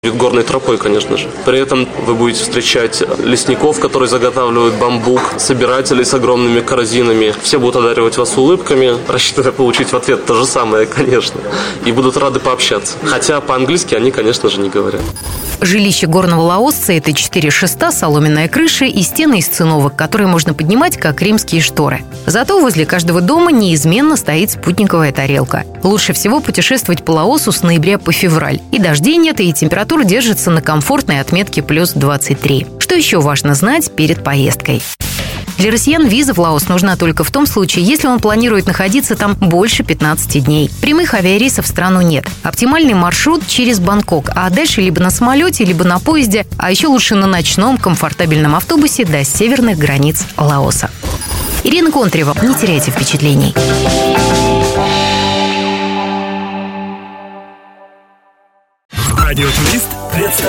Горной тропой, конечно же. При этом вы будете встречать лесников, которые заготавливают бамбук, собирателей с огромными корзинами. Все будут одаривать вас улыбками, рассчитывая получить в ответ то же самое, конечно. И будут рады пообщаться. Хотя по-английски они, конечно же, не говорят. Жилище горного лаосца – это 4 шеста, соломенная крыша и стены из циновок, которые можно поднимать, как римские шторы. Зато возле каждого дома неизменно стоит спутниковая тарелка. Лучше всего путешествовать по Лаосу с ноября по февраль. И дождей нет, и температура держится на комфортной отметке плюс 23. Что еще важно знать перед поездкой? Для россиян виза в Лаос нужна только в том случае, если он планирует находиться там больше 15 дней. Прямых авиарейсов в страну нет. Оптимальный маршрут через Бангкок, а дальше либо на самолете, либо на поезде, а еще лучше на ночном комфортабельном автобусе до северных границ Лаоса. Ирина Контрева. Не теряйте впечатлений. Радиотурист представляет.